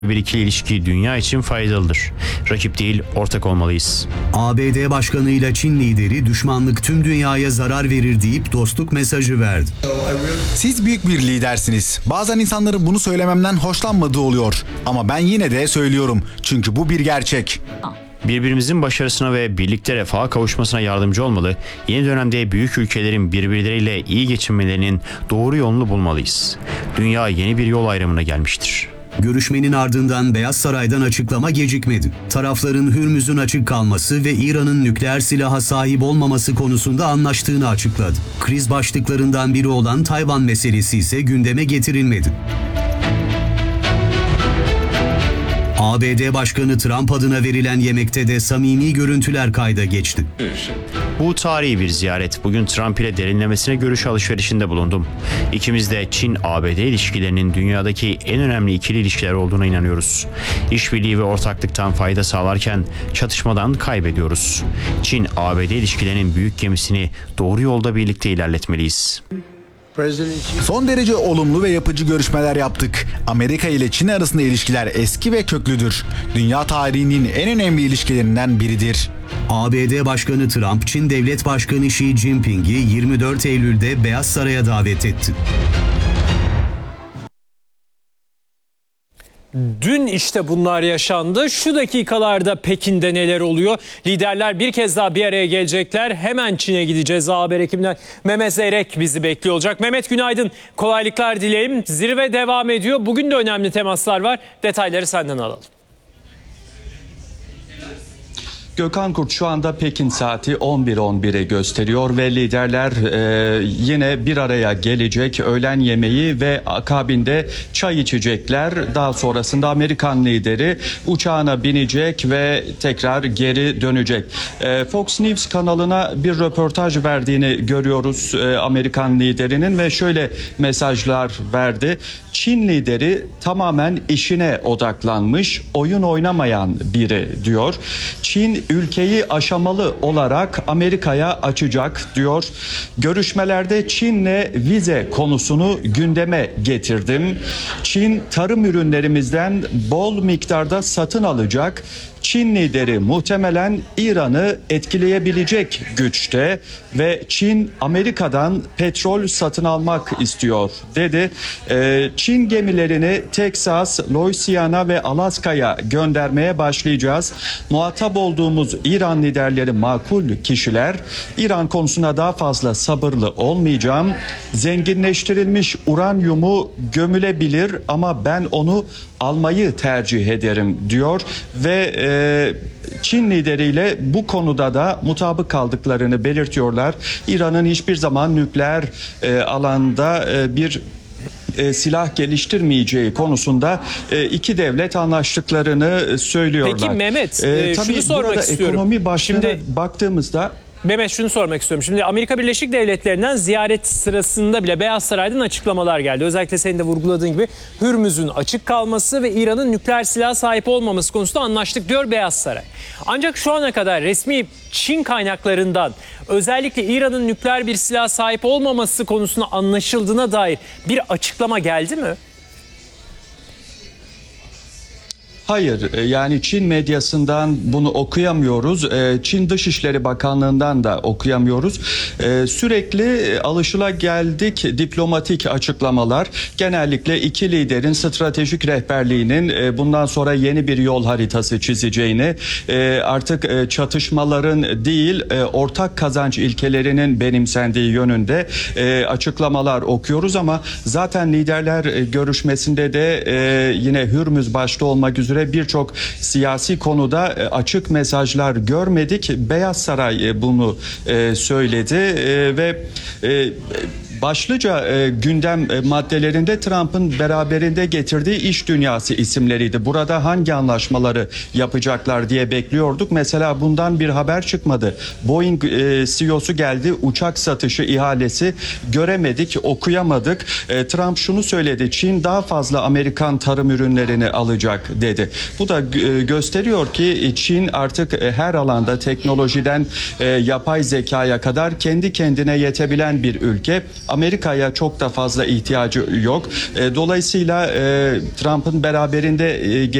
bir ikili ilişki dünya için faydalıdır. Rakip değil, ortak olmalıyız. ABD Başkanı'yla Çin lideri düşmanlık tüm dünyaya zarar verir deyip dostluk mesajı verdi. Siz büyük bir lidersiniz. Bazen insanların bunu söylememden hoşlanmadığı oluyor. Ama ben yine de söylüyorum. Çünkü bu bir gerçek. Birbirimizin başarısına ve birlikte refaha kavuşmasına yardımcı olmalı, yeni dönemde büyük ülkelerin birbirleriyle iyi geçinmelerinin doğru yolunu bulmalıyız. Dünya yeni bir yol ayrımına gelmiştir. Görüşmenin ardından Beyaz Saray'dan açıklama gecikmedi. Tarafların Hürmüz'ün açık kalması ve İran'ın nükleer silaha sahip olmaması konusunda anlaştığını açıkladı. Kriz başlıklarından biri olan Tayvan meselesi ise gündeme getirilmedi. ABD Başkanı Trump adına verilen yemekte de samimi görüntüler kayda geçti. Bu tarihi bir ziyaret. Bugün Trump ile derinlemesine görüş alışverişinde bulundum. İkimiz de Çin-ABD ilişkilerinin dünyadaki en önemli ikili ilişkiler olduğuna inanıyoruz. İşbirliği ve ortaklıktan fayda sağlarken çatışmadan kaybediyoruz. Çin-ABD ilişkilerinin büyük gemisini doğru yolda birlikte ilerletmeliyiz. Son derece olumlu ve yapıcı görüşmeler yaptık. Amerika ile Çin arasında ilişkiler eski ve köklüdür. Dünya tarihinin en önemli ilişkilerinden biridir. ABD Başkanı Trump, Çin Devlet Başkanı Xi Jinping'i 24 Eylül'de Beyaz Saray'a davet etti. Dün işte bunlar yaşandı. Şu dakikalarda Pekin'de neler oluyor? Liderler bir kez daha bir araya gelecekler. Hemen Çin'e gideceğiz. Haber ekibinden Mehmet Zeyrek bizi bekliyor olacak. Mehmet günaydın. Kolaylıklar dileyim. Zirve devam ediyor. Bugün de önemli temaslar var. Detayları senden alalım. Gökhan Kurt, şu anda Pekin saati 11:11'i gösteriyor ve liderler yine bir araya gelecek. Öğlen yemeği ve akabinde çay içecekler. Daha sonrasında Amerikan lideri uçağına binecek ve tekrar geri dönecek. Fox News kanalına bir röportaj verdiğini görüyoruz Amerikan liderinin ve şöyle mesajlar verdi. Çin lideri tamamen işine odaklanmış, oyun oynamayan biri diyor. Çin ülkeyi aşamalı olarak Amerika'ya açacak diyor. Görüşmelerde Çin'le vize konusunu gündeme getirdim. Çin tarım ürünlerimizden bol miktarda satın alacak. Çin lideri muhtemelen İran'ı etkileyebilecek güçte ve Çin Amerika'dan petrol satın almak istiyor dedi. Çin gemilerini Teksas, Louisiana ve Alaska'ya göndermeye başlayacağız. Muhatap olduğumuz İran liderleri makul kişiler. İran konusuna daha fazla sabırlı olmayacağım. Zenginleştirilmiş uranyumu gömülebilir ama ben onu almayı tercih ederim diyor ve Çin lideriyle bu konuda da mutabık kaldıklarını belirtiyorlar. İran'ın hiçbir zaman nükleer alanda bir silah geliştirmeyeceği konusunda iki devlet anlaştıklarını söylüyorlar. Peki Mehmet, tabii şunu sormak burada istiyorum. ekonomi başlığına baktığımızda Mehmet, şunu sormak istiyorum. Şimdi Amerika Birleşik Devletleri'nden ziyaret sırasında bile Beyaz Saray'dan açıklamalar geldi. Özellikle senin de vurguladığın gibi Hürmüz'ün açık kalması ve İran'ın nükleer silah sahip olmaması konusunda anlaştık diyor Beyaz Saray. Ancak şu ana kadar resmi Çin kaynaklarından özellikle İran'ın nükleer bir silah sahip olmaması konusunda anlaşıldığına dair bir açıklama geldi mi? Hayır, yani Çin medyasından bunu okuyamıyoruz. Çin Dışişleri Bakanlığı'ndan da okuyamıyoruz. Sürekli alışılageldik diplomatik açıklamalar. Genellikle iki liderin stratejik rehberliğinin bundan sonra yeni bir yol haritası çizeceğini, artık çatışmaların değil ortak kazanç ilkelerinin benimsendiği yönünde açıklamalar okuyoruz ama zaten liderler görüşmesinde de yine Hürmüz başta olmak üzere birçok siyasi konuda açık mesajlar görmedik. Beyaz Saray bunu söyledi ve başlıca gündem maddelerinde Trump'ın beraberinde getirdiği iş dünyası isimleriydi. Burada hangi anlaşmaları yapacaklar diye bekliyorduk. Mesela bundan bir haber çıkmadı. Boeing CEO'su geldi, uçak satışı ihalesi göremedik, okuyamadık. Trump şunu söyledi: Çin daha fazla Amerikan tarım ürünlerini alacak dedi. Bu da gösteriyor ki Çin artık her alanda, teknolojiden yapay zekaya kadar kendi kendine yetebilen bir ülke. Amerika'ya çok da fazla ihtiyacı yok. Dolayısıyla Trump'ın beraberinde